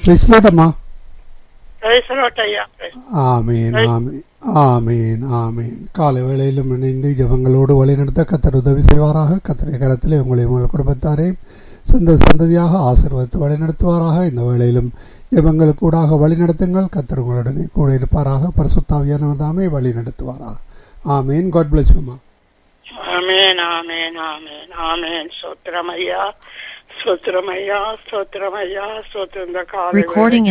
பேசலாட்டம்மா. ஆமீன் ஆமீன் ஆமீன் ஆமீன். காலை வேளையிலும் இணைந்து ஜபங்களோடு வழிநடத்த கர்த்தர் உதவி செய்வாராக. கர்த்தருடைய கரத்திலே உங்களையும் உங்கள் குடும்பத்தாரையும் சந்ததியாக ஆசீர்வதித்து வழிநடத்துவாராக. இந்த வேளையிலும் ஜபங்களுக்கு கூடாக வழிநடத்துங்கள். கர்த்தர் உங்களுடனே கூட இருப்பாராக. பரிசுத்த ஆவியானவர் தாமே வழி நடத்துவாராக. ஆமீன். God bless you. ஆமேன் ஆமேன் ஆமேன் ஆமேன். சோத்திரமையா சோத்திரமையா சோத்திரமையா சோத்திரம். இந்த காலை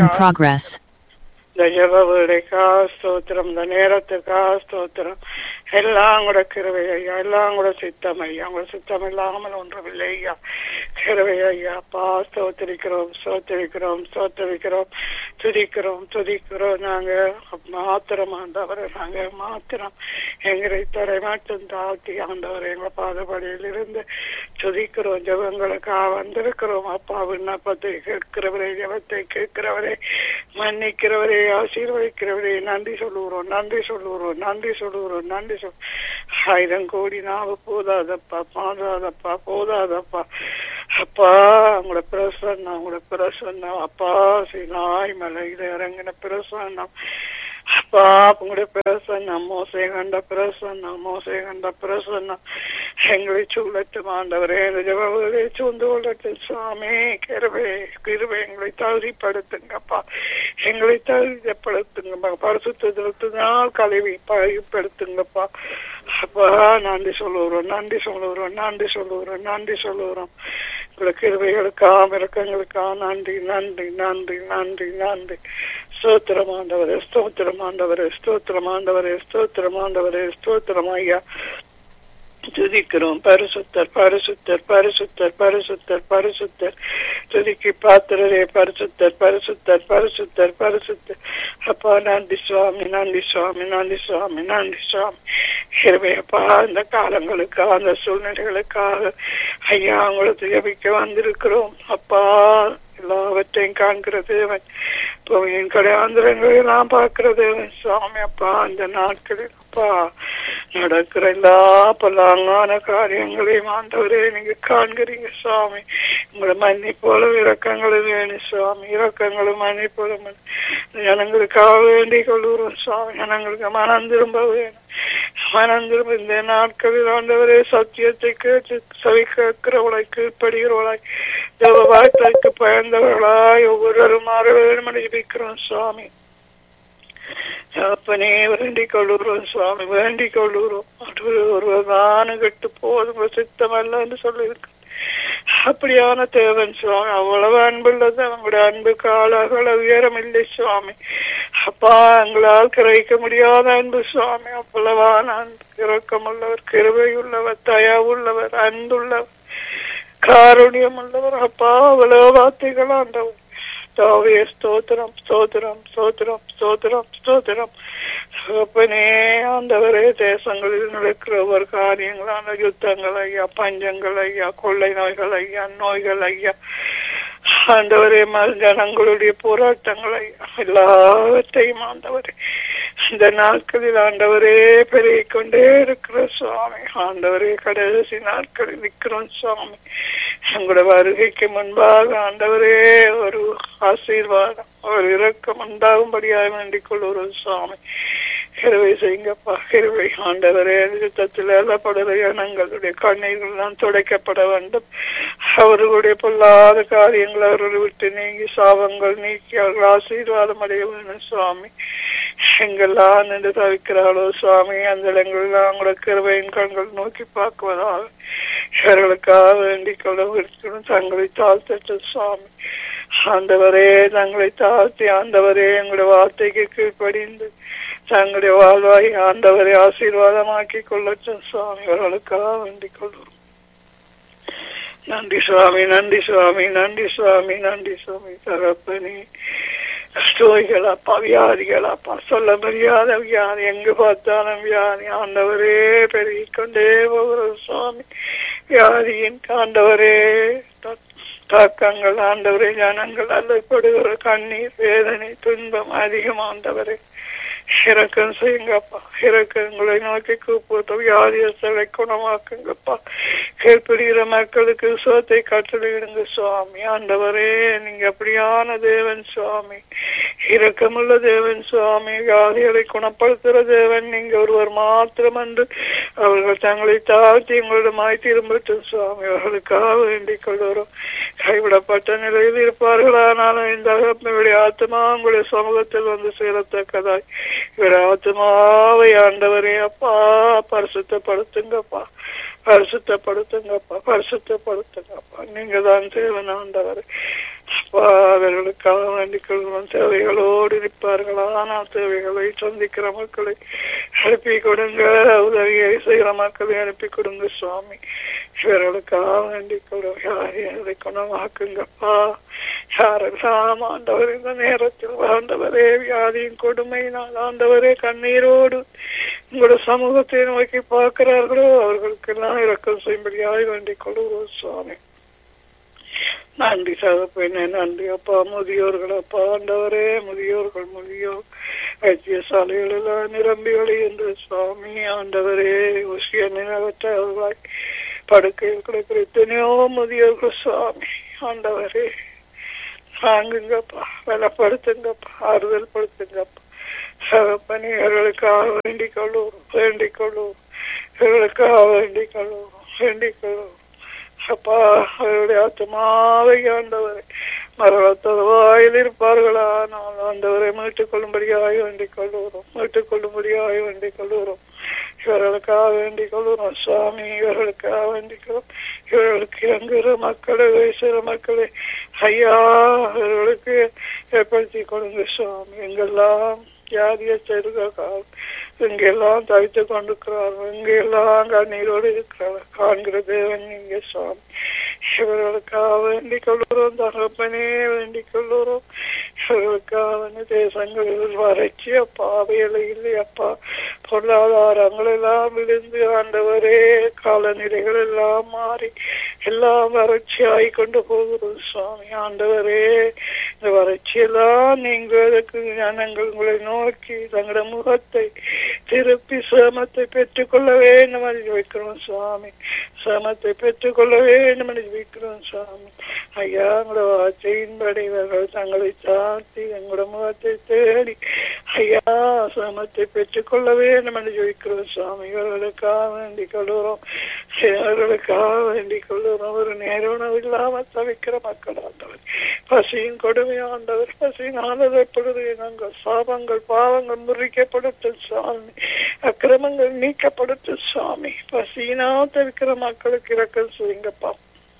இந்த ஜப வேலைக்கா ஸ்தோத்திரம், இந்த நேரத்துக்கா ஸ்தோத்திரம். எல்லாம் கூட கிருபை ஐயா, எல்லாம் கூட சித்தம் ஐயா. உங்களோட சித்தம் இல்லாமல் ஒன்றுமில்லை ஐயா. கிருபை ஐயா அப்பா, ஸ்தோத்திரிக்கிறோம் ஸ்தோத்திரிக்கிறோம் ஸ்தோத்திரிக்கிறோம், துதிக்கிறோம் துதிக்கிறோம். நாங்க மாத்திரம் ஆண்டவரை, நாங்க மாத்திரம் எங்களை தரை மட்டும் தாழ்த்தி ஆண்டவரை எங்களை பாதபடியில் இருந்து துதிக்கிறோம். ஜபங்களுக்காக வந்திருக்கிறோம் அப்பா. விண்ணப்பத்தை கேட்கிறவரே, ஜபத்தை கேட்கிறவரே, மன்னிக்கிறவரே, ஆசீர்வதிக்கிறவரே, நன்றி சொல்லுகிறோம் நன்றி சொல்லுகிறோம் நன்றி சொல்லுகிறோம் நன்றி சொல். 1000 கோடி நாவு போதாதப்பா போதாதப்பா போதாதப்பா அப்பா. உங்களோட பிரசன்னம் உங்களோட பிரசன்னம் அப்பா. நாய் மலையில இறங்கின பிரசன்னம் அப்பா. உங்களுடைய பிரசன்னம் மோசை கண்ட பிரசன்னம் மோசை கண்ட பிரசன்னம் எங்களை சூழட்டும் ஆண்டவரே. ஜபங்களை சூழ்ந்து கொள்ளட்டும் சுவாமி. கிருபை கிருபை எங்களை தகுதிப்படுத்துங்கப்பா, எங்களை தகுதிப்படுத்துங்கப்பா. பரிசுத்தத்தினால் கழுவி பழுப்படுத்துங்கப்பா அப்பா. நன்றி சொல்லுகிறோம் நன்றி சொல்லுகிறோம் நன்றி சொல்லுகிறோம் நன்றி சொல்லுகிறோம். உங்களுக்கு கிருபைகளுக்காக இறக்கங்களுக்காக நன்றி நன்றி நன்றி நன்றி நன்றி. ஸ்தோத்திரம் ஆண்டவரே ஸ்தோத்திரம் ஆண்டவரே ஸ்தோத்திரம் ஆண்டவரே ஸ்தோத்திரம் ஆண்டவரே ஸ்தோத்திரம் ஐயா. துதிக்கிறோம். பரிசுத்தர் பரிசுத்தர் பரிசுத்தர் பரிசுத்தர் பரிசுத்தர். துதிக்கு பாத்திரரே பரிசுத்தர் பரிசுத்தர் பரிசுத்தர் பரிசுத்தர் அப்பா. நன்றி சுவாமி நன்றி சுவாமி நன்றி சுவாமி நன்றி சுவாமி. கிருபையப்பா, இந்த காலங்களுக்காக அந்த சூழ்நிலைகளுக்காக ஐயா உங்களுக்கு ஜெபிக்க வந்திருக்கிறோம் அப்பா. எல்லாவற்றையும் காண்கிற தேவன், என் கடையாந்திரங்களை எல்லாம் பார்க்கிற தேவன் சுவாமி அப்பா. அந்த நாட்களில் அப்பா நடக்கிற எல்லா பல்லாங்கான காரியங்களையும் ஆண்டவரே நீங்க காண்கிறீங்க சுவாமி. உங்களை மன்னிப்போல இரக்கங்களும் வேணும் சுவாமி. இரக்கங்களும் மன்னிப்போல ஜனங்களுக்காக வேண்டிக் கொள்ளுறோம் சுவாமி. ஜனங்களுக்கு மனம் திரும்ப வேணும், மனம் திரும்ப. இந்த நாட்களில் ஆண்டவரே சத்தியத்தை கேட்டு செவி கேட்கிறவளாய் கீழ்ப்படுகிறவளாய் தேவ வார்த்தைக்கு பயந்தவர்களாய் ஒவ்வொருவரும் மாற வேண்டும் என்று ஜெபிக்கிறோம் சுவாமி. அப்பனே வேண்டிக் கொள்ளுறோம் சுவாமி, வேண்டிக் கொள்ளுறோம். ஒருவரான கெட்டு போதும் சித்தமல்ல என்று சொல்லியிருக்கு. அப்படியான தேவன் சுவாமி. அவ்வளவு அன்புள்ளது. அவங்களுடைய அன்புக்கு ஆளாக உயரம் இல்லை சுவாமி அப்பா. எங்களால் கிரகிக்க முடியாத அன்பு சுவாமி. அவ்வளவான அன்பு, இரக்கமுள்ளவர், கிருபை உள்ளவர், தயாவுள்ளவர், அன்புள்ளவர், காருண்யம் உள்ளவர் அப்பா. அவ்வளவு வார்த்தைகள் ஆண்டவர். ஸ்தோத்திரம் ஸ்தோத்திரம் ஸ்தோத்திரம் ஸ்தோத்திரம் ஸ்தோத்திரம். அப்பனே ஆண்டவரே, தேசங்களில் நடக்கிற ஒவ்வொரு காரியங்களான யுத்தங்கள் ஐயா, பஞ்சங்கள் ஐயா, கொள்ளை நோய்கள் ஐயா, நோய்கள் ஐயா ஆண்டவரே, ஜனங்களுடைய போராட்டங்கள் ஐயா, எல்லாவற்றையும் ஆண்டவரே இந்த நாட்களில் ஆண்டவரே பெருகிக் கொண்டே இருக்கிற சுவாமி. ஆண்டவரே, கடைசி நாட்களில் நிற்கிறோம் சுவாமி. உங்களோட வருகைக்கு முன்பாக ஆண்டவரே ஒரு ஆசீர்வாதம், ஒரு இரக்கம் உண்டாகும்படியாக வேண்டிக் கொள்ளுறோம் சுவாமி. கிருபை செய்யுங்கப்பா, கிருபை ஆண்டவரே. யுத்தத்தில் எல்லப்படுற இனங்களுடைய கண்ணீர்கள் தான் துடைக்கப்பட வேண்டும். அவர்களுடைய பொல்லாத காரியங்கள் அவர்களை விட்டு நீங்கி சாபங்கள் நீக்கி அவர்கள் ஆசீர்வாதம் அடைய வேண்டும் சுவாமி. எங்கெல்லாம் நின்று தவிக்கிறாளோ சுவாமி, அந்த இடங்கள்லாம் கூட கிருபையின் கண்கள் நோக்கி பார்க்குவதாக இவர்களுக்காக வேண்டிக் கொள்ள தங்களை தாழ்த்தட்டு சுவாமி. ஆண்டவரே, தங்களை தாழ்த்தி ஆண்டவரே எங்களுடைய வார்த்தைக்கு கீழ்ப்படிந்து தங்களுடைய வாழ்வாய் ஆண்டவரை ஆசீர்வாதமாக்கி கொள்ளட்டும் சுவாமி. அவர்களுக்காக வேண்டிக் கொள்வோம். நன்றி சுவாமி நன்றி சுவாமி நன்றி சுவாமி நன்றி சுவாமி. தகப்பனே, நோய்களாப்பா, வியாதிகளாப்பா, சொல்ல முடியாத வியாதி, எங்கு பார்த்தாலும் வியாதி ஆண்டவரே பெருகிக் கொண்டே போகிறோம் சுவாமி. வியாதியின் ஆண்டவரே தாக்கங்கள் ஆண்டவரே, ஜனங்கள் அல்லப்படுகிற கண்ணீர், வேதனை, துன்பம் அதிகம் ஆண்டவரே. இறக்கம் செய்யுங்கப்பா. இறக்கங்களை நோக்கி கூப்பிட்டு வியாதியஸ்தலை குணமாக்குங்கப்பா. கேட்படுகிற மக்களுக்கு சுகத்தை கட்டளையிடுங்க சுவாமி. ஆண்டவரே, நீங்க அப்படியான தேவன் சுவாமி, இரக்கமுள்ள தேவன் சுவாமி. வியாதிகளை குணப்படுத்துகிற தேவன் நீங்க ஒருவர் மாத்திரம் என்று அவர்கள் தங்களை தாழ்த்தி உங்களிடமாய் திரும்பட்டும் சுவாமி. அவர்களுக்காக வேண்டிக் கொள்கிறோம். கைவிடப்பட்ட நிலையில் இருப்பார்களானாலும் இந்த அகப்பனுடைய ஆத்மா உங்களுடைய சமூகத்தில் வந்து சேரத்தக்கதாய் இவருடைய ஆத்மாவை ஆண்டவரே அப்பா பரிசுத்தப்படுத்துங்கப்பா, பரிசுத்தப்படுத்துங்கப்பா, பரிசுத்தப்படுத்துங்கப்பா. நீங்க தான் தேவன் ஆண்டவர் அப்பா. அவர்களுக்காக வேண்டிக் கொள்கிறோம். தேவைகளோடு இருப்பார்கள், ஆனால் தேவைகளை சந்திக்கிற மக்களை அனுப்பி கொடுங்க. உதவியை செய்கிற மக்களை அனுப்பி கொடுங்க சுவாமி. இவர்களுக்காக வேண்டிக் கொள்கிறோம். யாரை குணமாக்குங்கப்பா. யாரெல்லாம் ஆண்டவர் இந்த நேரத்தில் ஆண்டவரே வியாதியின் கொடுமையினால் ஆண்டவரே கண்ணீரோடு உங்களோட சமூகத்தை நோக்கி பார்க்கிறார்களோ அவர்களுக்கெல்லாம் இரக்கம் செய்யும்படியாக வேண்டிக் கொள்கிறோம் சுவாமி. நன்றி சகப்பனே, நன்றி அப்பா. முதியோர்கள் அப்பா ஆண்டவரே, முதியோர் வைத்தியசாலைகள் எல்லாம் நிரம்பி வழிகின்ற சுவாமி ஆண்டவரே. உசிய நிலவற்றவர்களாய் படுக்கையில் கிடக்கிற எத்தனையோ முதியோர்கள் சுவாமி ஆண்டவரே. வாங்குங்கப்பா, பலப்படுத்துங்கப்பா, ஆறுதல் படுத்துங்கப்பா சகப்பனே. இவர்களுக்காக வேண்டிக் கொள்வோம், வேண்டிக் கொள்வோம், இவர்களுக்காக வேண்டிக் கொள்வோம், வேண்டிக் கொள்வோம் அப்பா. அவருடைய ஆத்மாவை ஆண்டவரை மரணத்தோடு வாயில் இருப்பார்களானால் ஆண்டவரை மீட்டுக் கொள்ளும்படியாக வேண்டிக் கொள்ளுகிறோம், மீட்டுக் கொள்ளும்படியாக வேண்டிக் கொள்ளுகிறோம். இவர்களுக்காக வேண்டிக் கொள்ளுகிறோம் சுவாமி. இவர்களுக்காக வேண்டிக்கிறோம். இவர்களுக்கு இறங்குகிற மக்களை, வயசுற மக்களை ஐயா இவர்களுக்கு ஏற்படுத்தி கொடுங்க சுவாமி. எங்கெல்லாம் வியாதியை செருக்கால் எங்கெல்லாம் தவித்து கொண்டிருக்கிறார்கள், எங்கெல்லாம் கண்ணீரோடு இருக்கிறார்கள் காண்கிற தேவன் நீங்க சுவாமி. இவர்களுக்காக வேண்டிக் கொள்ளுகிறோம் தகப்பனே, வேண்டிக் கொள்ளுகிறோம். இவர்களுக்காக தேசங்களில் வறட்சி அப்பா, வேலை இல்லை அப்பா, பொருளாதாரங்கள் எல்லாம் விழுந்து ஆண்டவரே காலநிலைகள் எல்லாம் மாறி எல்லாம் வறட்சி ஆகிக்கொண்டு போகிறோம் சுவாமி ஆண்டவரே. இந்த வறட்சியெல்லாம் நீங்களுக்கு ஜனங்கள் உங்களை நோக்கி தங்களோட முகத்தை திருப்பி சேமத்தை பெற்றுக்கொள்ள வேண்டும் என்று வைக்கிறோம் சுவாமி. சேமத்தை பெற்றுக்கொள்ள வேண்டும் என்று வைக்கிறோம் சுவாமி. ஐயா உங்களோட வார்த்தையின்படி இவர்கள் தங்களை தாழ்த்தி எங்களோட முகத்தை தேடி ஐயா சேமத்தை பெற்றுக்கொள்ள வேண்டும் என்று வைக்கிறோம் சுவாமி. இவர்களுக்காக வேண்டிக் கொள்கிறோம், இவர்களுக்காக வேண்டிக் கொள்கிறோம். ஒரு நேர உணவு இல்லாமல் தவிக்கிற மக்கள் ஆண்டவர், பசியின் கொடுமையாண்டவர், பசியினால் எப்பொழுது நாங்கள் சாபங்கள் பாவங்கள் முறிக்கப்படும் சுவாமி, அக்கிரமங்கள் நீக்கப்படும் சுவாமி. பசியினால் தவிக்கிற மக்களுக்கு இரக்கம் செய்யுங்கப்பா.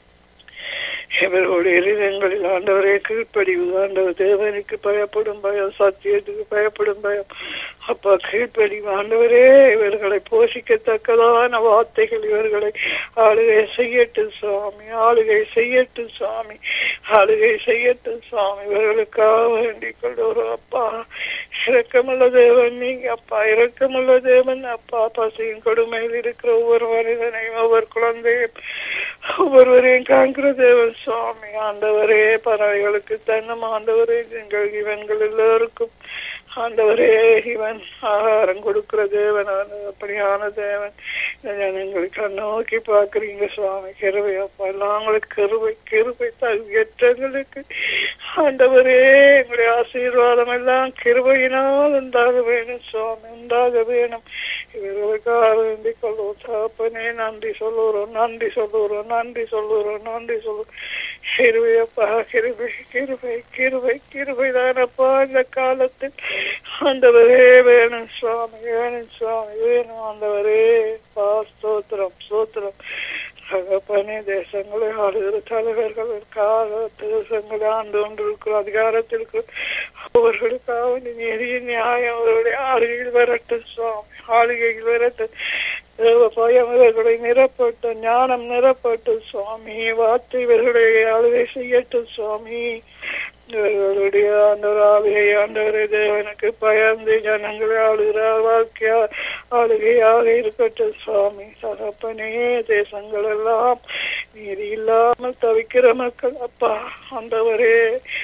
இவர்களுடைய இருதயங்களில் ஆண்டவரே கீழ்ப்படிவு ஆண்டவர், தேவனுக்கு பயப்படும் பயம், சத்தியத்துக்கு பயப்படும் பயம் அப்பா, கீழ்ப்படிவு ஆண்டவரே. இவர்களை போஷிக்கத்தக்கதான வார்த்தைகள் இவர்களை ஆளுகை செய்யட்டும் சுவாமி, ஆளுகை செய்யட்டும் சுவாமி, ஆளுகை செய்யட்டும் சுவாமி. இவர்களுக்காக வேண்டிக் கொள்கிறோம் அப்பா. இரக்கமுள்ள தேவன் நீங்க அப்பா, இரக்கமுள்ள தேவன் அப்பா. பசியின் கொடுமையில் இருக்கிற ஒவ்வொரு மனிதனையும் ஒவ்வொரு குழந்தையும் ஒவ்வொருவரையும் காண்கிற தேவன் சுவாமி ஆண்டவரே. பறவைகளுக்கு தன்னும் ஆண்டவரே, எங்கள் இவன்கள் எல்லோருக்கும் ஆண்டவரே இவன் ஆகாரம் கொடுக்கிற தேவன், அப்படியான தேவன். எங்களுக்கு நோக்கி பாக்குறீங்க சுவாமி. கிருபை அப்பா, எல்லாங்களுக்கு கிருபை கிருபை தகுதியற்றங்களுக்கு ஆண்டவரே. எங்களுடைய ஆசீர்வாதம் எல்லாம் கிருபையினால் உண்டாக வேணும் சுவாமி, உண்டாக வேணும். இவர்களுக்காக வேண்டிக் கொள்வோம் தகப்பனே. நன்றி சொல்லுறோம், நன்றி சொல்லுறோம், நன்றி சொல்லுறோம், நன்றி சொல்லுறோம். கிருபையப்பா, கிருபை கிருபை கிருபை கிருபை தானப்பா இந்த காலத்தில் ஆண்டவரே. வேணும் சுவாமி, வேணும் சுவாமி, வேணும் ஆண்டவரே. ஸ்தோத்திரம் ஸ்தோத்திரம் தகப்பனே. தேசங்களை ஆளுகிற தலைவர்களுக்காக தேசங்களை ஆண்டு கொண்டிருக்கிற அதிகாரத்தில் அவர்களுக்காக நீதிய நியாயம் அவர்களுடைய ஆளுகையில் வரட்டும் சுவாமி, ஆளுகையில் வரட்டும். பயம் இவர்களை நிரப்பட்டு, ஞானம் நிரப்பட்டு சுவாமி. வார்த்தை இவர்களுடைய ஆளுகை செய்யட்டும் சுவாமி. இவர்களுடைய ஆண்டவராக ஆண்டவரே தேவனுக்கு பயந்து ஜனங்களை ஆளுகிற வாழ்க்கையா ஆளுகையாக இருக்கட்டும் சுவாமி. தகப்பனே, தேசங்கள் எல்லாம் நீதி இல்லாமல் தவிக்கிற மக்கள் அப்பா ஆண்டவரே.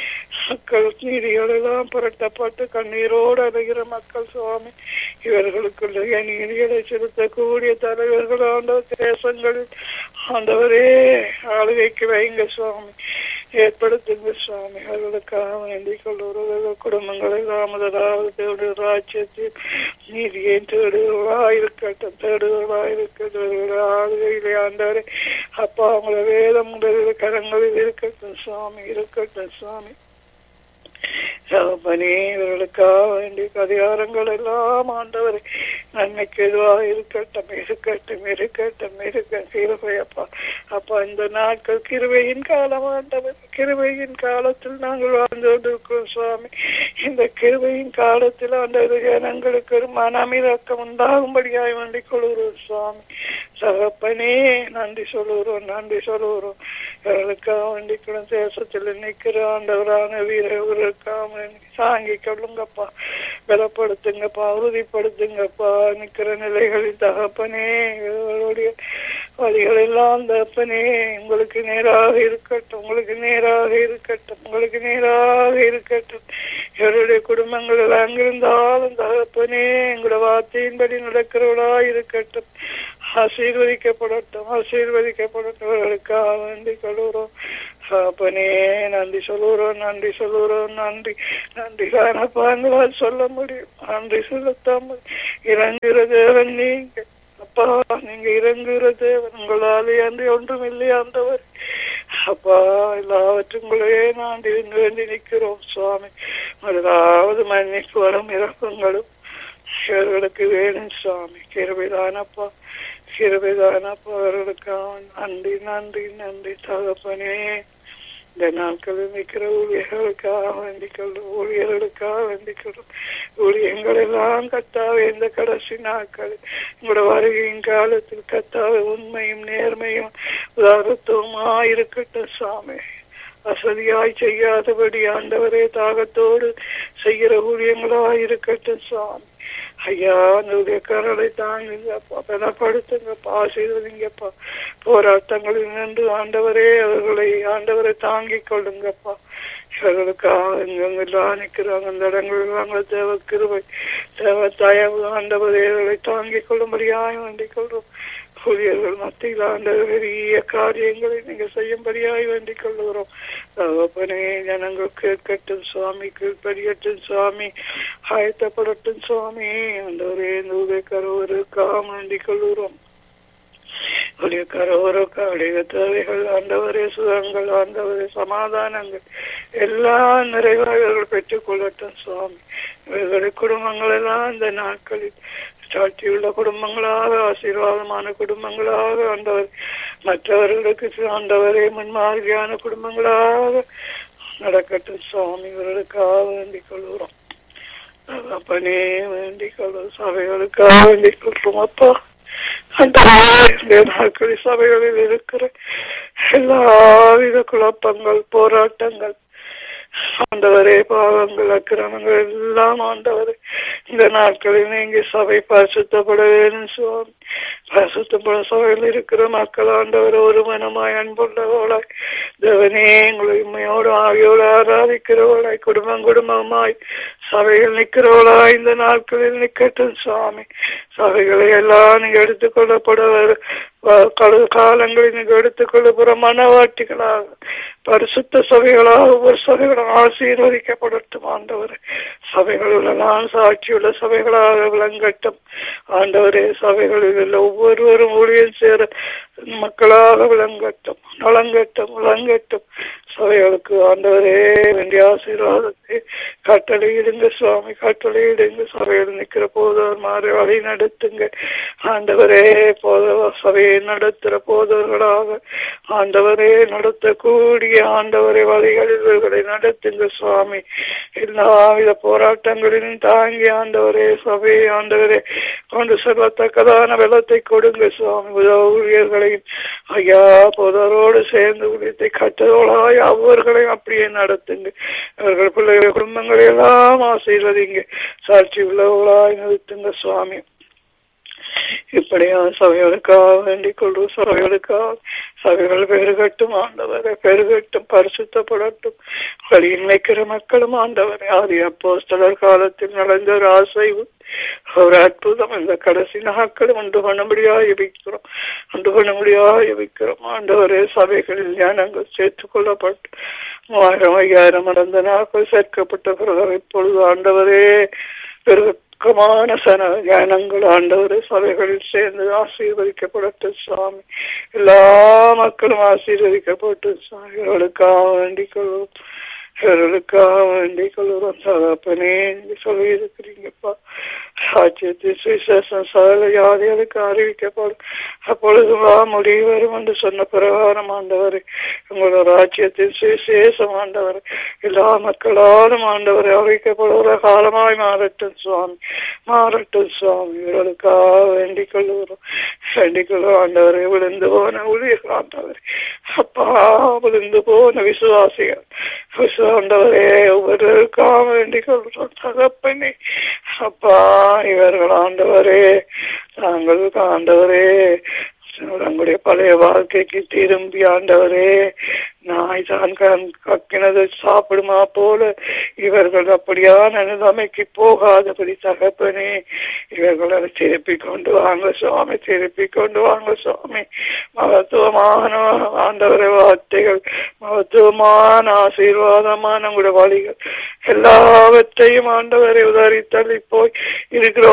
மக்கள் நீதிகள் எல்லாம் புரட்டப்பட்டு கண்ணீரோடு அடைகிற மக்கள் சுவாமி, இவர்களுக்குள்ள நீதிகளை செலுத்தக்கூடிய தலைவர்கள் ஆண்டவர் தேசங்களில் ஆண்டவரே ஆளுகைக்கு வைங்க சுவாமி, ஏற்படுத்துங்க சுவாமி. அவர்களுக்காக வேண்டிக் கொள்ளுறவர்கள் குடும்பங்கள் எல்லாம் முதலாவது தேடு ராஜ்யத்தில் நீதியை தேடுவர்களாயிருக்கட்டும், தேடுவர்களாயிருக்கட்டும். ஆளுகையிலே ஆண்டவரே அப்பா அவங்கள வேதம் முதலில் கரங்களில் இருக்கட்டும் சுவாமி, இருக்கட்டும் சுவாமி. சகப்பனே இவர்களுக்காக வேண்டிய அதிகாரங்கள் எல்லாம் ஆண்டவரை நன்மைக்கு எதுவாக இருக்கட்டும், இருக்கட்டும், இருக்கட்டும், இருக்கட்டும். கிருபை அப்பா, அப்பா இந்த நாட்கள் கிருபையின் காலம் ஆண்டவர், கிருபையின் காலத்தில் நாங்கள் வாழ்ந்து கொண்டிருக்கிறோம் சுவாமி. இந்த கிருபையின் காலத்தில் ஆண்டவர் ஜனங்களுக்கு ஒரு மனமிறக்கம் உண்டாகும்படியாய் வேண்டிக் கொள்கிறோம் சுவாமி. சகப்பனே நன்றி சொல்லுகிறோம், நன்றி சொல்லுகிறோம். இவர்களுக்காக வேண்டிக்கிறோம். தேசத்தில் நிற்கிற ஆண்டவரான வீரர்களுக்காக தாங்கி கொள்ளுங்கப்பா, பலப்படுத்துங்கப்பா, உறுதிப்படுத்துங்கப்பா. நிற்கிற நிலைகளில் தகப்பனே இவர்களுடைய வழிகள் எல்லாம் தகப்பனே உங்களுக்கு நேராக இருக்கட்டும், உங்களுக்கு நேராக இருக்கட்டும், உங்களுக்கு நேராக இருக்கட்டும். இவருடைய குடும்பங்கள் அங்கிருந்தாலும் தகப்பனே எங்களோட வார்த்தையின்படி நடக்கிறவளா இருக்கட்டும். ஆசீர்வதிக்கப்படட்டும், ஆசீர்வதிக்கப்படட்டும். அவர்களுக்காக வேண்டிக் கொள்கிறோம் அப்பனே. நன்றி சொல்லுறோம், நன்றி சொல்லுறோம், நன்றி நன்றி தானப்பா சொல்ல முடியும், நன்றி சொல்லத்தாம. இறங்குகிற தேவன் நீங்க அப்பா, நீங்க இறங்குகிற தேவன், உங்களாலே அன்றி ஒன்றும் இல்லையா ஆண்டவர் அப்பா. எல்லாவற்றுங்களே நான் வேண்டி நிற்கிறோம் சுவாமி. முதலாவது மன்னிப்பு வரும் இறக்கங்களும் இவர்களுக்கு வேணும் சுவாமி. கிருபைதானப்பா, கிருபைதானப்பா. அவர்களுக்காக நன்றி, நன்றி, நன்றி தகப்பனே. இந்த நாட்களில் நிற்கிற ஊழியர்களுக்காக வேண்டிக்கொள்ளும், ஊழியர்களுக்காக வேண்டிக்கொள்ளும். ஊழியங்கள் எல்லாம் கத்தாவே இந்த கடைசி நாட்களில் உங்களோட வருகையின் காலத்தில் கத்தாவே உண்மையும் நேர்மையும் உதாரணத்துவமா இருக்கட்டும் சாமி. வசதியாய் செய்யாதபடி ஆண்டவரே தாகத்தோடு செய்கிற ஊழியங்களாய் இருக்கட்டும் சாமி. ஐயா அந்த கரலை தாங்குங்கப்பா, பலப்படுத்துங்கப்பா, ஆசீர்வதிங்கப்பா. போராட்டங்களில் நின்று ஆண்டவரே அவர்களை ஆண்டவரை தாங்கிக் கொள்ளுங்கப்பா. இவர்களுக்காக எங்கெல்லாம் நிற்கிறாங்க அந்த இடங்கள் தேவ கிருபை தேவ தயவு ஆண்டவரே அவர்களை தாங்கிக் கொள்ளும்படியாய் வேண்டிக் கொள்றோம். ஊழியர்கள் மத்தியில் ஆண்டவர் பெரிய காரியங்களை நீங்க செய்யும்படியாய் வேண்டிக் கொள்ளுகிறோம். தகப்பனே ஜனங்கள் கேட்கட்டும் சுவாமி, கீழ்படியட்டும் சுவாமி, ஆயத்தப்படட்டும் சுவாமி. ஆண்டவரே இந்த கரோருக்காக வேண்டிக் கொள்ளுகிறோம். கரோருக்காக தேவைகள் ஆண்டவரே, சுகங்கள் ஆண்டவரே, சமாதானங்கள் எல்லாம் நிறைவாக பெற்றுக் கொள்ளட்டும் சுவாமி. இவர்களுடைய குடும்பங்கள் எல்லாம் இந்த நாட்களில் சாட்சியுள்ள குடும்பங்களாக, ஆசீர்வாதமான குடும்பங்களாக ஆண்டவர், மற்றவர்களுக்கு ஆண்டவரே முன்மாதிரியான குடும்பங்களாக நடக்கட்டும் சுவாமி. இவர்களுக்காக வேண்டிக் கொள்கிறோம் அப்பனே, வேண்டிக் கொள்ளும். சபைகளுக்காக வேண்டிக் கொள்றோம் அப்பா. அந்த நாட்களில் சபைகளில் இருக்கிற எல்லாவித குழப்பங்கள், போராட்டங்கள் ஆண்டவரே, பாவங்கள், அக்கிரமங்கள் எல்லாம் ஆண்டவரே இந்த நாட்களில் நீங்க சபை பரிசுத்தப்பட வேண்டும் சுவாமி. பரிசுத்தப்பட சபையில் இருக்கிற மக்கள் ஆண்டவர் ஒரு மனமாய் அன்புள்ளவளாய் தேவனே எங்களை உண்மையோடு ஆகியோடு ஆராதிக்கிறவளாய் குடும்பம் குடும்பமாய் சபைகள் நிற்கிறவளாய் இந்த நாட்களில் நிற்கட்டும் சுவாமி. சபைகளை எல்லாம் நீங்க எடுத்துக்கொள்ளப்படுவார் காலங்களில் நீங்க எடுத்துக்கொள்ளப்படுற மனவாட்டிகளாக பரிசுத்த சபைகளாக ஒவ்வொரு சபைகளும் ஆசீர்வதிக்கப்படட்டும் ஆண்டவரே. சபைகளெல்லாம் சாட்சியுள்ள சபைகளாக விளங்கட்டும் ஆண்டவரே. சபைகளில் ஒவ்வொருவரும் ஊழியம் சேர மக்களாக விளங்கட்டும், நலங்கட்டும், விளங்கட்டும். சபைகளுக்கு ஆண்டவரே வேண்டிய ஆசீர்வாதத்தை கட்டளையிடுங்க சுவாமி, கட்டளையிடுங்க. சபையில் நிற்கிற போதவர் மாறி வழி நடத்துங்க ஆண்டவரே. சபையை நடத்துகிற போதவர்களாக ஆண்டவரே நடத்தக்கூடிய ஆண்டவரே வழிகளில் இவர்களை நடத்துங்க சுவாமி. எல்லாவித போராட்டங்களிலும் தாங்கி ஆண்டவரே சபையை ஆண்டவரே கொண்டு செல்லத்தக்கதான வெள்ளத்தை கொடுங்க சுவாமி. ஊழியர்களையும் ஐயா போதரோடு சேர்ந்து ஊழியத்தை கட்டதோளாய் அவர்களையும் அப்படியே நடத்துங்க. அவர்கள் பிள்ளைகள் குடும்பங்களை எல்லாம் ஆசீர்வதிங்க. சாட்சி உள்ளவர்களாய் நிறுத்துங்க சுவாமி. இப்படியா சபைகளுக்காக வேண்டிக் கொள்ளும். சபைகள் பெருகட்டும் ஆண்டவரை, பெருகட்டும், பரிசுத்தப்படட்டும். வழியில் நிற்கிற மக்களும் ஆண்டவரை, ஆதி அப்போஸ்தலர் காலத்தில் நடந்த ஒரு ஆசைவு, ஒரு அற்புதம் இந்த கடைசி நாட்களும் உண்டு பண்ணும்படியா ஜெபிக்கிறோம் ஆண்டவரே. சபைகளில் ஞானங்கள் சேர்த்துக் கொள்ளப்பட்டு 3000-5000 நடந்த நாட்கள் சேர்க்கப்பட்ட பிறகு இப்பொழுது ஆண்டவரே பெருக்கமான ஞானங்கள் ஆண்டவரே சபைகளில் சேர்ந்து ஆசீர்வதிக்கப்படட்டும் சுவாமி. எல்லா மக்களும் ஆசீர்வதிக்கப்பட்டு இவர்களுக்காக வேண்டிக் கொள்வோம், இவர்களுக்காக வேண்டிக் கொள்வோம். தகப்பனே, நீங்க சொல்லி இருக்கிறீங்கப்பா, ராஜ்யத்தின் சுவிசேஷம் சகல ஜாதிகளுக்கு அறிவிக்கப்படும், அப்பொழுது முடிவு வரும் என்று சொன்ன பிரகாரம் ஆண்டவரை, உங்களோட ராஜ்யத்தின் சுவிசேஷம் ஆண்டவரை எல்லா மக்களாலும் ஆண்டவரை அறிவிக்கப்படுகிற காலமாய் மாறட்டும் சுவாமி, மாறட்டும் சுவாமி. இவர்களுக்காக வேண்டிக் கொள்ளுகிறோம் ஆண்டவரை. விழுந்து போன ஊழியர்கள் ஆண்டவரை, அப்பா விழுந்து போன விசுவாசிகள் ஆண்டவரே, ஒவ்வொருவருக்காக வேண்டிக் கொள்கிறோம் தகப்பனே. அப்பா இவர்கள் ஆண்டவரே, தாங்களுக்கு ஆண்டவரே தங்களுடைய பழைய வாழ்க்கைக்கு திரும்பி ஆண்டவரே, நாய் தான் கக்கினது சாப்பிடுமா போல இவர்கள் அப்படியான நிலைமைக்கு போகாதபடி தகப்பனே, இவர்களை திருப்பி கொண்டு வாங்க சுவாமி, திருப்பி கொண்டு வாங்க சுவாமி. மகத்துவமான ஆண்டவரை வார்த்தைகள், மகத்துவமான ஆசீர்வாதமான உங்களுடைய வழிகள் எல்லாவற்றையும் ஆண்டவரை உதறி தள்ளி போய் இருக்கிற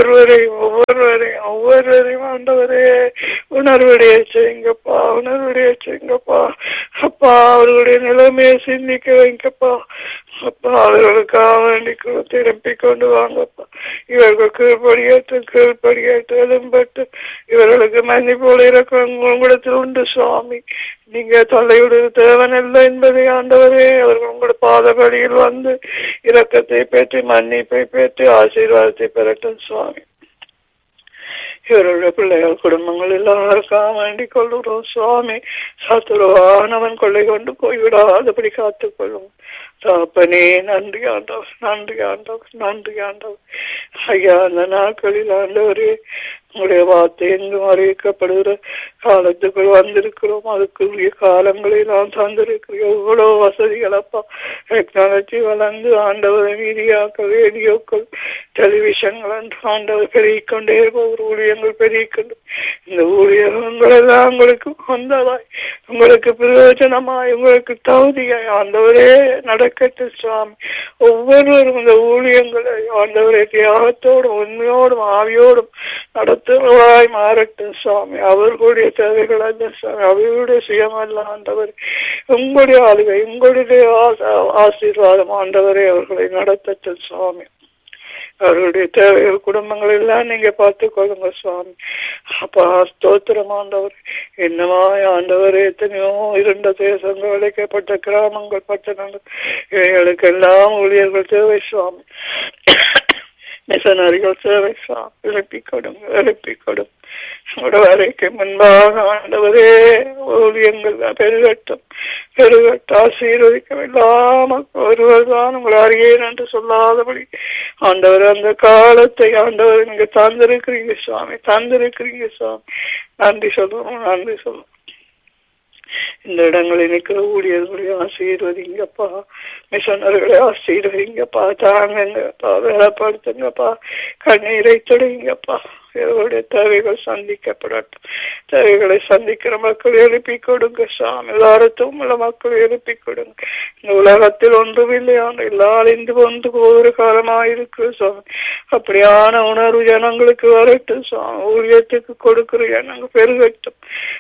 ஒவ்வொருவரையும் ஆண்டவரே உணர்வுடைய செய்யுங்கப்பா, உணர்வுடைய செய்யுங்கப்பா. அப்பா அவர்களுடைய நிலைமையை சிந்திக்க வைங்கப்பா. அப்பா அவர்களுக்காக வேண்டி திருப்பி கொண்டு வாங்கப்பா. இவர்கள் கீழ்படியேற்று எலும்பட்டு இவர்களுக்கு மன்னி போல இருக்க உங்களிடத்தில் உண்டு சுவாமி. நீங்க தொல்லையுடைய தேவன் இல்லை என்பதை ஆண்டவரே, அவர்கள் உங்களோட பாதபடியில் வந்து இரக்கத்தை பெற்று மன்னிப்பை பெற்று ஆசீர்வாதத்தை பெறட்டும் சுவாமி. இவருடைய பிள்ளைகள் குடும்பங்கள் எல்லாருக்காக வேண்டிக் கொள்ளுறோம் சுவாமி. சத்துருவானவன் கொள்ளை கொண்டு போய்விடாதபடி காத்துக் கொள்ளும் தாப்பனே. நன்றி ஆண்டவர், நன்றி ஆண்டவர், நன்றி ஆண்டவர். ஐயா, அந்த நாட்களில் ஆண்டவரே உங்களுடைய வார்த்தை எங்கும் அறிவிக்கப்படுகிற காலத்துக்குள் வந்திருக்கிறோம். அதுக்குரிய காலங்களை நாம் தந்திருக்கிறோம். எவ்வளவு வசதிகளப்பா, டெக்னாலஜி வளர்ந்து ஆண்டவரை மீடியாக்கள், ரேடியோக்கள், டெலிவிஷன்கள் என்று ஆண்டவர் பெருகிக்கொண்டே போகிற ஊழியங்கள் பெருகிக்கொண்டு, இந்த ஊழியங்கள் எல்லாம் உங்களுக்கு வந்ததாய், உங்களுக்கு பிரயோஜனமாய், உங்களுக்கு தகுதியாய் ஆண்டவரே நடக்கட்டும் சுவாமி. ஒவ்வொருவரும் இந்த ஊழியங்களை ஆண்டவரை தியாகத்தோடும் உண்மையோடும் ஆவியோடும் நடத்துவாய் மாறட்டும் சுவாமி. அவர்களுடைய தேவைகள் அல்ல சுவாமி, அவர்களுடைய சுயமல்ல ஆண்டவர், உங்களுடைய ஆளுகை, உங்களுடைய ஆசீர்வாதம் ஆண்டவரை அவர்களை நடத்தட்டும் சுவாமி. அவர்களுடைய தேவைகள் குடும்பங்கள் எல்லாம் நீங்க பார்த்துக் கொள்ளுங்க சுவாமி. அப்பா ஸ்தோத்திரம் ஆண்டவர். என்னமாய் ஆண்டவர், எத்தனையோ இருண்ட தேசங்கள், அழைக்கப்பட்ட கிராமங்கள், பட்டணங்கள், இவைகளுக்கு எல்லாம் ஊழியர்கள் தேவை சுவாமி, மிஷனரிகள் தேவை சுவாமி. எழுப்பிக் கொடுங்க. வரைக்கு முன்பாக ஆண்டவரே ஊழியங்கள் பெருகட்டும், ஆசீர்வதிக்க இல்லாமல் ஒருவர் தான் உங்களை அறியேன் என்று சொல்லாதபடி ஆண்டவர் அந்த காலத்தை ஆண்டவர் நீங்க தந்திருக்கிறீங்க சுவாமி, தந்திருக்கிறீங்க சுவாமி. நன்றி சொல்லுவோம். இந்த இடங்களில் நிற்கிற ஊழியர்களை ஆசீர்வதிங்கப்பா, மிஷனர்களை ஆசீர்வதிங்கப்பா, தாங்கங்கப்பா, வேலைப்படுத்துங்கப்பா, கண்ணீரை தொடைங்கப்பா. இவர்களுடைய தேவைகள் சந்திக்கப்படட்டும். தேவைகளை சந்திக்கிற மக்கள் எழுப்பி கொடுங்க சாமி. எல்லாரத்தும் உள்ள மக்கள் எழுப்பி கொடுங்க. இந்த உலகத்தில் ஒன்றுமில்லையான எல்லாரும் இந்து வந்து ஒவ்வொரு காலமாயிருக்கு சாமி. அப்படியான உணர்வு ஜனங்களுக்கு வரட்டும் சாமி. ஊழியத்துக்கு கொடுக்கிற ஜனங்கள் பெருகட்டும்.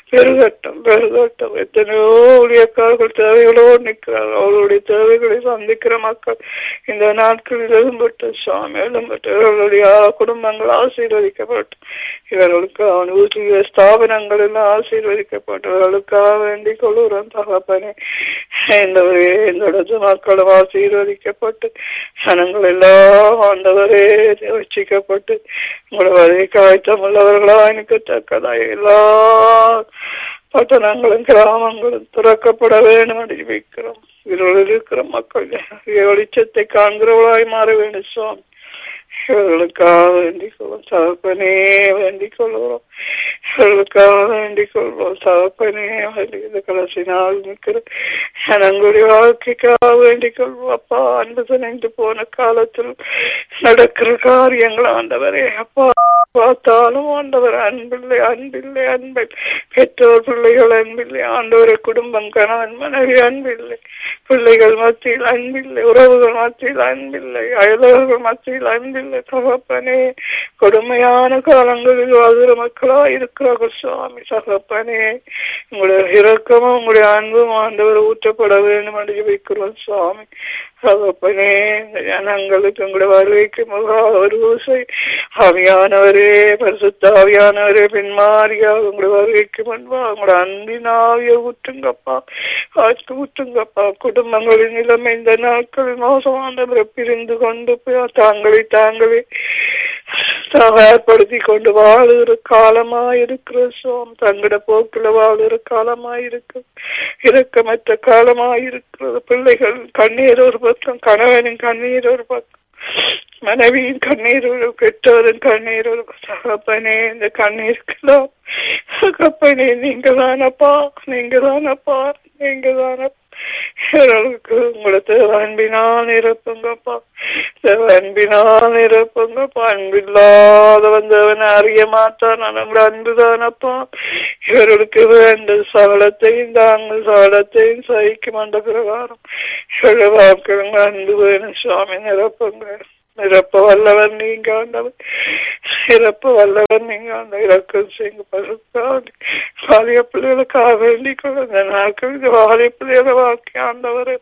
எத்தனையோ ஊழியக்காரர்கள் தேவைகளோடு நிற்கிறார்கள். அவர்களுடைய தேவைகளை சந்திக்கிற மக்கள் இந்த நாட்களில் எழும்பட்டு சாமி, எழும்பட்டு இவர்களுடைய குடும்பங்கள் ஆசீர்வதிக்கப்பட்டு, இவர்களுக்கு அவனுடைய ஸ்தாபனங்கள் எல்லாம் ஆசீர்வதிக்கப்பட்டவர்களுக்காக வேண்டிக் கொள்ளுறோம் தகப்பனே. இந்த இடத்து மக்களும் ஆசீர்வதிக்கப்பட்டு, ஜனங்கள் எல்லாம் ஆண்டவரே வச்சிக்கப்பட்டு, உங்களை வரை காய்ச்சம் உள்ளவர்களா எனக்குத்தக்கதாய் எல்லா பட்டணங்களும் கிராமங்களும் திறக்கப்பட வேண்டும் என்று வைக்கிறோம். இவர்கள் இருக்கிற மக்கள் வெளிச்சத்தை காண்கிறவர்களாய் மாற வேண்டும் சுவாமி. இவர்களுக்காக வேண்டிக் கொள்வோம் தகப்பனே, வேண்டிக் கொள்கிறோம். இவர்களுக்காக வேண்டிக் கொள்வோம் தகப்பனே. இந்த கடைசி நாள் நிற்கிற ஜனங்களுடைய வாழ்க்கைக்காக வேண்டிக் கொள்வோம் அப்பா. அன்பு நின்று போன காலத்தில் நடக்கிற காரியங்கள் ஆண்டவரே அப்பா, பார்த்தாலும் ஆண்டவர் அன்பில்லை, அன்பில்லை, அன்பை பெற்றோர் பிள்ளைகள் அன்பில்லை ஆண்டவரை, குடும்பம் கணவன் மனைவி அன்பில்லை, பிள்ளைகள் மத்தியில் அன்பில்லை, உறவுகள் மத்தியில் அன்பில்லை, அயலவர்கள் மத்தியில் அன்பில்லை தகப்பனே. கொடுமையான காலங்களில் வாழ்கிற மக்களா இருக்கிறார்கள் சுவாமி தகப்பனே. உங்களுடைய இரக்கமும் உங்களுடைய அன்பும் ஆண்டவர் ஊற்றப்பட வேண்டும் என்று ஜெபிக்கிறோம் சுவாமி தகப்பனே. இந்த ஜனங்களுக்கு உங்களுடைய வருகைக்கு ஒரு ஊசை ஆவியானவரே, பரிசுத்த ஆவியானவரே, பின்மாரியாக உங்களுடைய வருகைக்கு முன்பா உங்களுடைய அன்பினாவிய ஊற்றுங்கப்பா, ஊற்றுங்கப்பா. குடும்பங்களின் நிலைமை இந்த நாட்களில் மோசமானவரை பிரிந்து கொண்டு தாங்களே தயார்படுத்தி கொண்டு வாழுகிற காலமாயிருக்கிற சோம், தங்கட போக்கில வாழுகிற காலமாயிருக்கு, இரக்கமற்ற காலமாயிருக்கிறது. பிள்ளைகள் கண்ணீர் ஒரு பக்கம், கணவனின் கண்ணீர் ஒரு பக்கம், மனைவியின் கண்ணீர் ஒரு, பெற்றோரின் கண்ணீர் ஒரு. தகப்பனே, இந்த கண்ணீருக்கெல்லாம் தகப்பனே நீங்க தானப்பா, நீங்க தானப்பா, நீங்க தானப்பா. உங்களுக்கு அன்பினால் நிரப்புங்கப்பா, அன்பினால் நிரப்புங்கப்பா. அன்பில்லாத வந்தவன் அறிய மாட்டான், உங்களோட அன்புதானப்பா. இவர்களுக்கு வேண்ட சகலத்தையும் தாங்கள் சகலத்தையும் சகிக்கும் அந்த பிரகாரம் இவர்கள் வாழ்க்கை அன்பு வேணும் சுவாமி. நிரப்புங்க, நிரப்ப வல்லவர் நீங்க ஆண்டவர், நிரப்ப வல்லவர் நீங்க ஆண்ட இறக்கம் செய்யுங்க. பசுத்தாண்டி வாலிய பிள்ளைகளுக்காக வேண்டிக் கொள்ள இந்த நாட்கள் இந்த வாலிய பிள்ளைகளை வாழ்க்கை ஆண்டவரை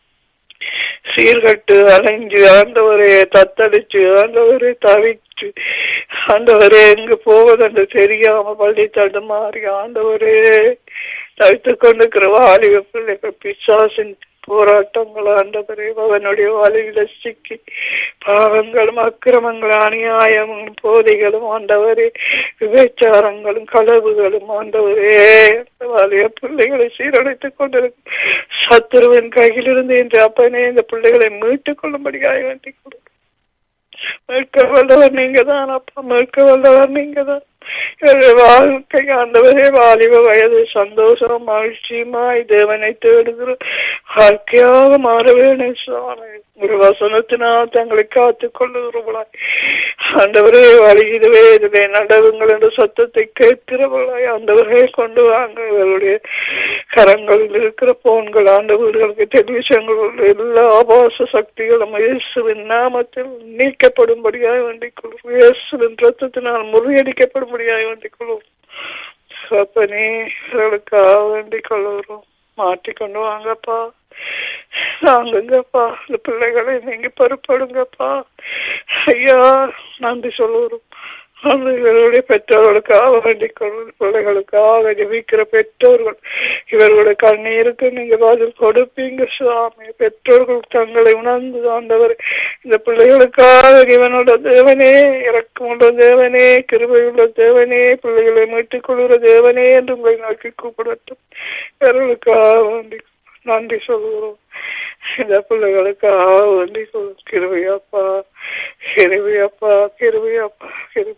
சீர்கட்டு அலைஞ்சு ஆண்டவரே, தத்தளிச்சு ஆண்டவரே, தவிச்சு ஆண்டவரே, எங்கு போவதென்று தெரியாம பள்ளி தடுமாறி ஆண்டவரே தவித்துக் கொண்டிருக்கிற வாலிப பிள்ளைகள் பிசாசின் போராட்டங்கள் ஆண்டவரே, அவனுடைய வாழ்வில சிக்கி பாவங்களும் அக்கிரமங்களும் அநியாயமும் போதைகளும் ஆண்டவரே, விபச்சாரங்களும் களவுகளும் ஆண்டவரே வாலிய பிள்ளைகளை சீரழித்துக் கொண்டிருக்கும் சத்துருவின் கையிலிருந்து இன்று அப்பனே இந்த பிள்ளைகளை மீட்டுக் கொள்ளும்படியாக வேண்டிக் கொள்ளும். மீட்க வல்லவர் நீங்க தான் அப்பா, மீட்க வல்லவர் நீங்க தான். வாழ்க்கை ஆண்டவரே, வாலிப வயது சந்தோஷம் மகிழ்ச்சியுமாய் தேவனை தேடுகிற வாழ்க்கையாக மாற வேணும் சுவாமி. ஒரு வசனத்தினால் தங்களை காத்துக் கொள்ளுகிறவளாய் ஆண்டவரே, வழியிடுவே இதுவே நடவுங்கள் என்ற சத்தத்தை கேட்கிறவளாய் ஆண்டவரே கொண்டு வாங்க. இவருடைய கரங்களில் இருக்கிற போன்கள் ஆண்டவர்களுக்கு டெலிவிஷன்கள் எல்லா ஆபாச சக்திகளும் இயேசுவின் நாமத்தில் நீக்கப்படும்படியாக வேண்டிக் கொள்ளும். இயேசுவின் ரத்தத்தினால் முறியடிக்கப்படும்படியாக வேண்டிக் கொள்ளும். அப்பனே, இவர்களுக்காக வேண்டிக் கொள்ளுகிறோம். மாற்றிக்கொண்டு வாங்கப்பா, நாங்கப்பா, இந்த பிள்ளைகளை நீங்க பொறுப்படுங்கப்பா ஐயா. நன்றி சொல்லுறோம். இவர்களுடைய பெற்றோர்களுக்காக வேண்டிக் கொள்ளும். பிள்ளைகளுக்காக ஜெபிக்கிற பெற்றோர்கள் இவர்களுடைய கண்ணீருக்கு நீங்க பதில் கொடுப்பீங்க சுவாமி. பெற்றோர்கள் தங்களை உணர்ந்து ஆண்டவர் இந்த பிள்ளைகளுக்காக இவனோட தேவனே, இறக்கமுள்ள தேவனே, கிருபையுள்ள தேவனே, பிள்ளைகளை மீட்டுக் கொள்கிற தேவனே என்று உங்களை நோக்கி கூப்பிடட்டும். இவர்களுக்காக வேண்டி நன்றி சொல்கிறோம். இந்த பிள்ளைகளுக்காக வேண்டி கிருபையாப்பா, கிருபையாப்பா, கிருபையாப்பா, கிருபை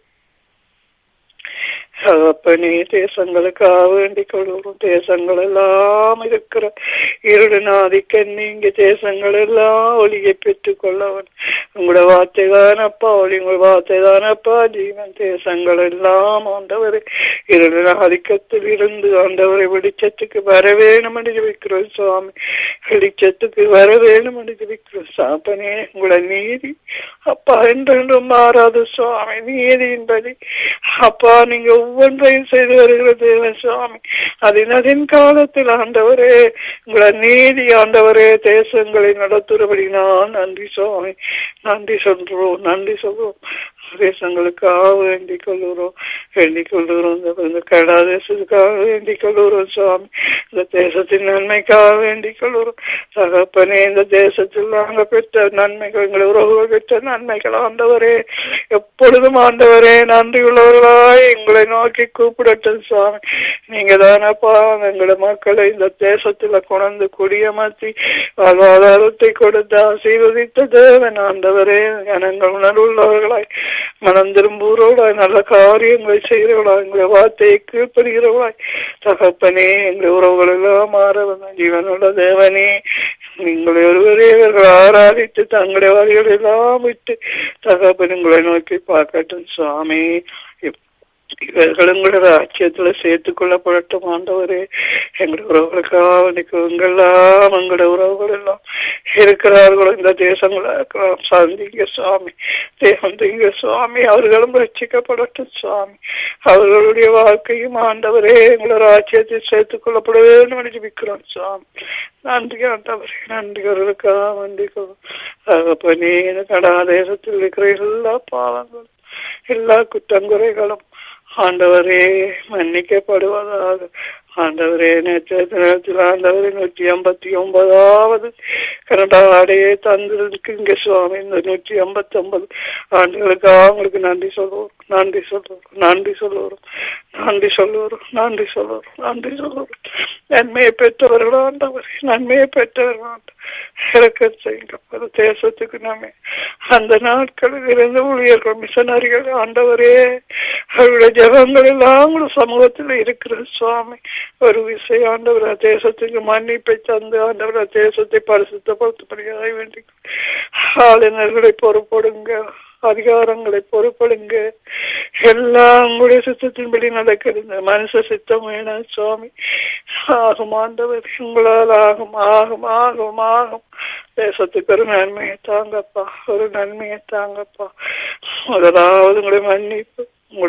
அப்பனே. தேசங்களுக்காக வேண்டிக் கொள்கிறோம். தேசங்கள் எல்லாம் இருக்கிற இருடுநாதிக்க நீங்க தேசங்கள் எல்லாம் ஒளியை பெற்றுக் கொள்ளவன். உங்களோட வார்த்தை தானப்பா ஒளி, உங்களோட வார்த்தை தானப்பா ஜீவன். தேசங்கள் எல்லாம் ஆண்டவரை இருடுநாதிக்கத்தில் இருந்து ஆண்டவரை வெளிச்சத்துக்கு வர வேணும் என்று ஜெபிக்கிறோம் சுவாமி. வெளிச்சத்துக்கு வர வேணும் என்று ஜெபிக்கிறோம் சாப்பனே. உங்களோட நீதி அப்பா என்றென்றும் மாறாது சுவாமி. நீதியின்படி அப்பா நீங்க ஒவ்வொன்றையும் செய்து வருகிற தேவன் சுவாமி. அதன் காலத்தில் ஆண்டவரே உங்களை நீதி ஆண்டவரே தேசங்களை நடத்துறபடி நான் நன்றி சுவாமி. நன்றி சொல்றோம், நன்றி சொல்றோம். தேசங்களுக்காக வேண்டிக் கொள்ளுறோம் இந்த கடா தேசத்துக்காக வேண்டிக் கொள்ளுறோம் சுவாமி. இந்த தேசத்தின் நன்மைக்காக வேண்டிக் கொள்ளுறோம் தகப்பனே. இந்த தேசத்தில் நாங்கள் பெற்ற நன்மைகள், எங்களை உறவுகள் பெற்ற நன்மைகள் ஆண்டவரே எப்பொழுதும் ஆண்டவரே நன்றி உள்ளவர்களாய் எங்களை நோக்கி கூப்பிடட்டும் சுவாமி. நீங்க தானப்பா எங்களோட மக்களை இந்த தேசத்துல கொண்டு குடியமர்த்தி வாழ்வாதாரத்தை கொடுத்து ஆசீர்வதித்த தேவன் ஆண்டவரே. ஜனங்கள் உணர்வுள்ளவர்களாய் மனம் திரும்புகிறவர்களாய் நல்ல காரியங்களை செய்கிறவர்களாய் எங்களை வார்த்தையை கீழ்ப்படுகிறவர்களாய் தகப்பனே எங்கள் உறவுகள் எல்லாம் மாற வந்த ஜீவனுள்ள தேவனே. நீங்களை ஒருவரே இவர்கள் ஆராதித்து தங்களுடைய வழிகள் எல்லாம் விட்டு தகப்பன் உங்களை நோக்கி பார்க்கட்டும் சுவாமி. இவர்கள் எங்களோட ராஜ்யத்துல சேர்த்துக் கொள்ளப்படட்டும் ஆண்டவரே. எங்களுடைய உறவுகளுக்காக எங்கெல்லாம் எங்களுடைய உறவுகள் எல்லாம் இருக்கிறார்களோ இந்த தேசங்களா இருக்கலாம் சந்திங்க சுவாமி, தேவந்திங்க சுவாமி. அவர்களும் ரட்சிக்கப்படட்டும் சுவாமி. அவர்களுடைய வாழ்க்கையும் ஆண்டவரே எங்களோட ராஜ்யத்தில் சேர்த்துக் கொள்ளப்பட வேண்டும் ஜெபிக்கிறோம் சுவாமி. நன்றி ஆண்டவரே, நன்றி. அவர்களுக்காக நன்றிக்கிறோம் தகப்பனே. கடா தேசத்தில் இருக்கிற எல்லா பாவங்களும் எல்லா குற்றங்குறைகளும் ஆண்டவரே மன்னிக்கப்படுவதாக. ஆண்டவரே நேரத்தில் ஆண்டவரே 159வது கனடாடையே தந்திருக்குங்க சுவாமி. இந்த 159 ஆண்டுகளுக்காக அவங்களுக்கு நன்றி சொல்லுவோம். நன்மையை பெற்றவர்கள் ஆண்டவரே, நன்மையை பெற்றவர்கள் இறக்கம் செய்யுங்க தேசத்துக்கு. நாமே அந்த நாட்களில் இருந்த ஊழியர்கள் மிஷனரிகள் ஆண்டவரே அவருடைய ஜபங்கள் எல்லாம் சமூகத்தில் இருக்கிற சுவாமி. ஒரு விஷயம் ஆண்டவர் தேசத்துக்கு மன்னிப்பை தந்து ஆண்டவர் தேசத்தை பரிசுத்தப்படுத்தப்படுகிறதை வேண்டி ஆளுநர்களை பொறுப்படுங்க, அதிகாரங்களை பொறுப்படுங்க. எல்லாம் உங்களுடைய சித்தத்தின்படி நடக்கிறது. மனுஷ சித்தம் வேணாம் சுவாமி. ஆகும் ஆண்டவர், உங்களால் ஆகும் ஆகும் ஆகும் ஆகும். தேசத்துக்கு ஒரு நன்மையை தாங்கப்பா, ஒரு நன்மையை தாங்கப்பா. முதலாவது உங்களுடைய மன்னிப்பு.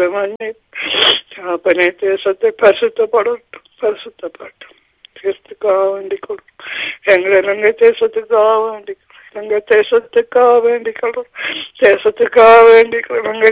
அப்பனே தேசத்தை பரிசுத்தப்படட்டும். தேசத்துக்காக வேண்டிக் கொள்ளும். எங்களை இலங்கை தேசத்துக்காக வேண்டிக் கொள்ளும். தேசத்துக்காக வேண்டிக் கொள்ளும்.